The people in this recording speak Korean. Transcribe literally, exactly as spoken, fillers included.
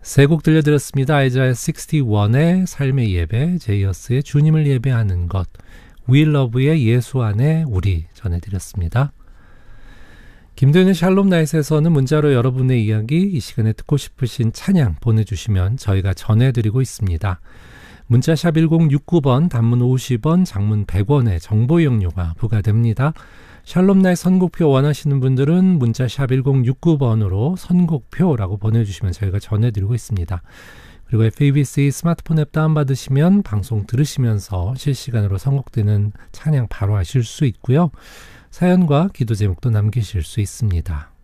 세 곡 들려드렸습니다. 아이자야 육십일의 삶의 예배, 제이어스의 주님을 예배하는 것, 위러브의 예수 안에 우리 전해드렸습니다. 김도현의 샬롬 나잇에서는 문자로 여러분의 이야기, 이 시간에 듣고 싶으신 찬양 보내주시면 저희가 전해드리고 있습니다. 문자 샵 일공육구 번, 단문 오십 원, 장문 백 원의 정보 이용료가 부과됩니다. 샬롬 나잇 선곡표 원하시는 분들은 문자 샵 일공육구 번으로 선곡표라고 보내주시면 저희가 전해드리고 있습니다. 그리고 에프이비씨 스마트폰 앱 다운받으시면 방송 들으시면서 실시간으로 선곡되는 찬양 바로 하실 수 있고요. 사연과 기도 제목도 남기실 수 있습니다.